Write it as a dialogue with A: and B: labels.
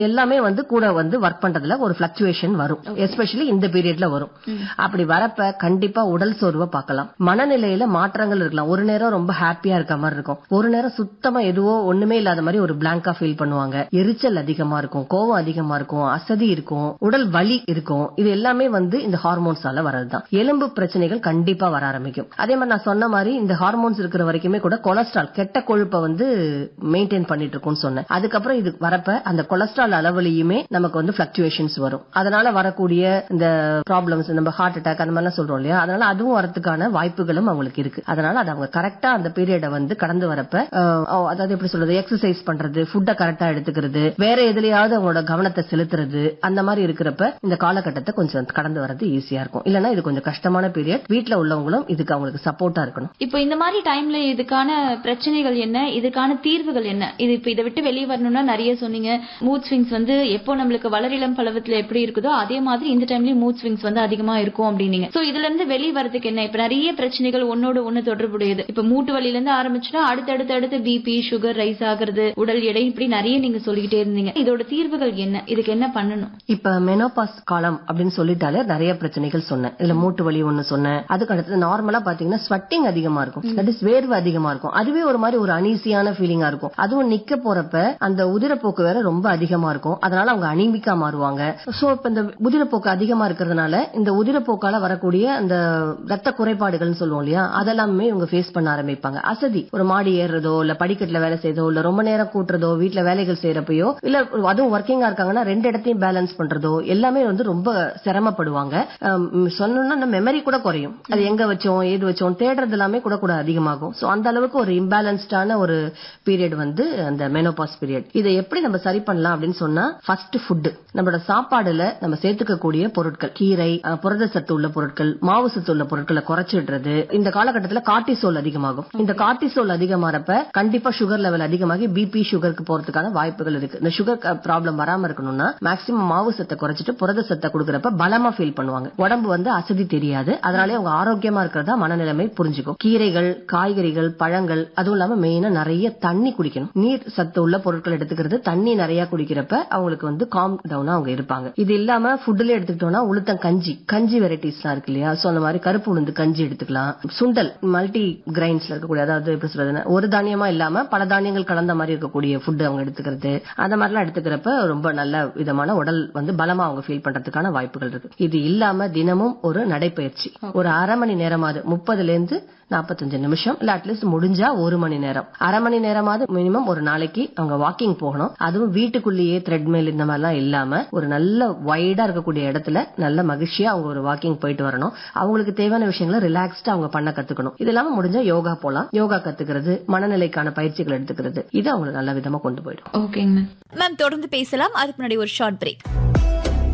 A: எல்லாமே கூட ஒர்க் பண்றதுல ஒரு பிளக்சுவேஷன் வரும். எஸ்பெஷலி இந்த பீரியட்ல வரும். அப்படி வரப்ப கண்டிப்பா உடல் சோர்வை பார்க்கலாம். மனநிலையில மாற்றங்கள் இருக்கலாம். ஒரு நேரம் ரொம்ப ஹாப்பியா இருக்க மாதிரி இருக்கும், ஒரு நேரம் சுத்தமா எதுவோ ஒண்ணுமே இல்லாத மாதிரி ஒரு பிளாங்கா ஃபீல் பண்ணுவாங்க. எரிச்சல் அதிகமா இருக்கும், கோவம் அதிகமா இருக்கும், அசதி இருக்கும், உடல் வலி இருக்கும். இது எல்லாமே இந்த ஹார்மோன்ஸால வரதுதான். எலும்பு பிரச்சனைகள் கண்டிப்பா வர ஆரம்பிக்கும். அதே மாதிரி நான் சொன்ன மாதிரி இந்த ஹார்மோன்ஸ் இருக்கிற வரைக்குமே கூட கொலஸ்ட்ரால் கெட்ட கொழுப்பை மெயின்டைன் பண்ணிட்டு இருக்கும்னு சொன்னேன். அதுக்கப்புறம் இது வரப்ப அந்த கொலஸ்ட்ரால் அளவுலயுமே நமக்கு பிளக்சுவேஷன்ஸ் வரும். அதனால வரக்கூடிய இந்த ப்ராப்ளம்ஸ், நம்ம ஹார்ட் அட்டாக் அந்த மாதிரி சொல்றோம் இல்லையா, அதனால அதுவும் வரதுக்கான வாய்ப்புகளும் அவங்களுக்கு இருக்கு. அதனால அது அவங்க கரெக்டா அந்த பீரியட கடந்து வரப்ப, அதாவது எப்படி சொல்றது, எக்ஸசைஸ் பண்றது, ஃபுட்டை கரெக்டா எடுத்துக்கிறது, வேற எதுலயாவது அவங்களோட கவனத்தை செலுத்துறது, அந்த மாதிரி இருக்கிறப்ப இந்த காலகட்டத்தை கொஞ்சம் கடந்து வரது ஈஸியா இருக்கும். இல்லன்னா இது கொஞ்சம் கஷ்டமான பீரியட். வீட்டுல உள்ளவங்களும் இதுக்கு அவங்களுக்கு சப்போர்ட்டா இருக்கணும்.
B: இப்போ இந்த மாதிரி டைம்ல இதுக்கான பிரச்சனைகள் என்ன, இதுக்கான தீர்வுகள் என்ன? இது இப்ப இதை விட்டு வெளியே வரணும்னா நிறைய சொன்னீங்க. மூட் ஸ்விங்ஸ் எப்போ நம்மளுக்கு வளரிளம் பருவத்துல எப்படி இருக்குதோ அதே மாதிரி இந்த டைம்லயும் மூட் ஸ்விங்ஸ் அதிகமா இருக்கும் அப்படின்னீங்க. சோ இதுல இருந்து வெளியே வரதுக்கு என்ன? இப்ப நிறைய பிரச்சனைகள் ஒன்னோட ஒண்ணு தொடர்புடையது. இப்ப மூட்டு வலியில இருந்து ஆரம்பிச்சுன்னா அடுத்தடுத்து பிபி, சுகர் ரைஸ் ஆகுறது, உடல் எடை, இப்படி நிறைய நீங்க சொல்லிக்கிட்டே இருந்தீங்க. இதோட தீர்வுகள் என்ன? இதுக்கு என்ன பண்ணணும்?
A: இப்ப மெனோபாஸ் காலம் அப்படின்னு சொல்லிட்டாலே நிறைய பிரச்சனைகள் சொன்னேன். இதுல மூட்டு வலி ஒண்ணு சொன்னேன். அதுக்கு அடுத்து நார்மலா பாத்தீங்கன்னா ஸ்வெட்டிங் அதிகமா இருக்கும், தட் இஸ் வேர்வை அதிகமா இருக்கும். அதுவே ஒரு மாதிரி ஒரு அனீசியான ஃபீலிங்கா இருக்கும். அதுவும் நிக்க போறப்ப அந்த உதிரப்போக்கு வேற ரொம்ப அதிகமா இருக்கும். அதனால அவங்க அனீமிக்கா மாறுவாங்க. சோ இப்ப இந்த உதிரப்போக்கு அதிகமா இருக்கிறதுனால இந்த உதிரப்போக்கால வரக்கூடிய அந்த ரத்த குறைபாடுகள் சொல்லுவோம் இல்லையா, அதெல்லாமே இவங்க ஃபேஸ் பண்ண ஆரம்பிப்பாங்க. அசதி, ஒரு மாடி ஏறுறதோ இல்ல படிக்கட்டுல வேலை செய்யறதோ இல்ல ரொம்ப நேரம் கூட்டுறதோ, வீட்டுல வேலைகள் செய்யறப்பயோ இல்ல அதுவும் ஒர்க்கிங்கா இருக்காங்கன்னா ரெண்டு இடத்தையும் பேலன்ஸ் பண்றதோ எல்லாமே ரொம்ப சிரமப்படுவாங்க. சொன்னோம்னா மெமரி கூட குறையும். அது எங்க வச்சோம் ஏது வச்சோம் தேடுறது எல்லாமே கூட அதிகமாகும். சோ அந்த அளவுக்கு ஒரு இம்பேலன்ஸ்டான ஒரு பீரியட் அந்த மெனோபாஸ் பீரியட். இதை எப்படி நம்ம சரி பண்ணலாம் அப்படின்னு சொன்னா, ஃபர்ஸ்ட் ஃபுட், நம்மளோட சாப்பாடுல நம்ம சேர்த்துக்கக்கூடிய பொருட்கள், கீரை, புரத சத்து உள்ள பொருட்கள், மாவு சத்து உள்ள பொருட்களை குறைச்சிடுறது. இந்த காலகட்டத்தில் கார்டிசோல் அதிகமாகும். இந்த கார்டிசோல் அதிகமாறப்ப கண்டிப்பா சுகர் லெவல் அதிகமாகி பிபி, சுகருக்கு போறதுக்கான வாய்ப்புகள் இருக்கு. இந்த சுகர் ப்ராப்ளம் வராம இருக்கணும்னா மேக்சிமம் மாவு சத்தை குறைச்சிட்டு புரத சத்தை கொடுக்கறப்ப பலமா ஃபீல் பண்ணுவாங்க. உடம்பு அசதி தெரியாது. அதனாலே அவங்க ஆரோக்கியமா இருக்கிறதா மனநிலைமை புரிஞ்சுக்கும். கீரைகள், காய்கறிகள், பழங்கள், அதுவும் இல்லாம மெயினா நிறைய தண்ணி குடிக்கணும். நீர் சத்து உள்ள பொருட்கள் எடுத்துக்கிறது, தண்ணி நிறைய குடிக்கிறப்ப அவங்களுக்கு காம் டவுனா அவங்க இருப்பாங்க. இது இல்லாம ஃபுட்ல எடுத்துக்கிட்டோம்னா உளுத்தம் கஞ்சி வெரைட்டிஸ் எல்லாம் இருக்கு இல்லையா, சோ அந்த மாதிரி கருப்பு உளுந்து கஞ்சி எடுத்துக்கலாம். சுண்டல், மல்டி கிரைன்ஸ்ல இருக்கக்கூடிய, அதாவது எப்படி சொல்றதுன்னா ஒரு தானியமா இல்லாம பல தானியங்கள் கலந்த மாதிரி இருக்கக்கூடிய ஃபுட் அவங்க எடுத்துக்கிறது, அந்த மாதிரி எல்லாம் எடுத்துக்கிறப்ப ரொம்ப நல்ல விதமான உடல் பலமா அவங்க ஃபீல் பண்றதுக்கான வாய்ப்புகள் இருக்கு. இது இல்லாம தினமும் ஒரு நடைப்பயிற்சி, ஒரு அரை மணி நேரமாவது 30 to 45 நிமிஷம், இல்ல அட்லீஸ்ட் முடிஞ்சா 1 மணி நேரம், அரை மணி நேரமாவது மினிமம் ஒரு நாளைக்கு அவங்க வாக்கிங் போகணும். அதுவும் வீட்டுக்குள்ளேயே த்ரெட்மில் இந்த மாதிரிலாம் இல்லாம ஒரு நல்ல வைடா இருக்கக்கூடிய இடத்துல நல்ல மகிழ்ச்சியா அவங்க ஒரு வாக்கிங் போயிட்டு வரணும். அவங்களுக்கு தேவையான விஷயங்களை ரிலாக்ஸ்டா அவங்க பண்ண கத்துக்கணும். இது இல்லாம முடிஞ்சா யோகா போலாம். யோகா கத்துக்கிறது, மனநிலைக்கான பயிற்சிகள் எடுத்துக்கிறது, இது அவங்களுக்கு நல்ல விதமா கொண்டு போயிடும்.
B: ஓகேங்க
C: மேம், தொடர்ந்து பேசலாம். அதுக்கு முன்னாடி ஒரு ஷார்ட் பிரேக்.